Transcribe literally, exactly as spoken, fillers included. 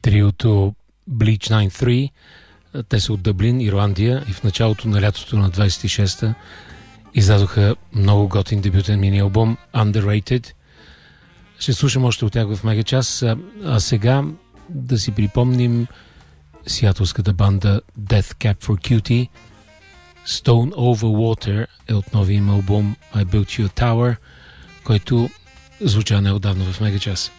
триото Bleach деветдесет и три. Те са от Дъблин, Ирландия, и в началото на лятото на двадесет и шеста издадоха много готин дебютен мини-албум Underrated. Ще слушам още от тях в Мегачас, а, а сега да си припомним сиатлската банда Death Cab for Cutie. Stone Over Water е от новия им албум I Built You a Tower, който звуча неотдавна в Мегачас.